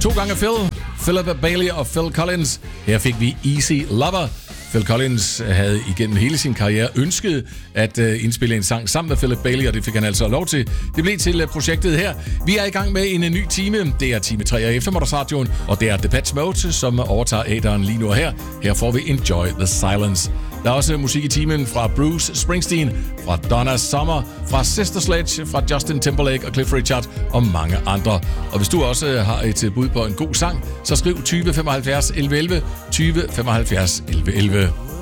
2 gange Philip Bailey og Phil Collins. Her fik vi Easy Lover. Phil Collins havde igennem hele sin karriere ønsket at indspille en sang sammen med Philip Bailey, og det fik han altså lov til. Det blev til projektet her. Vi er i gang med en ny time. Det er time 3 af Eftermiddagsradioen, og det er Depeche Mode, som overtager æteren lige nu her. Her får vi Enjoy the Silence. Der er også musik i timen fra Bruce Springsteen, fra Donna Summer, fra Sister Sledge, fra Justin Timberlake og Cliff Richard og mange andre. Og hvis du også har et bud på en god sang, så skriv 20 75 11 11, 20 75 11 11.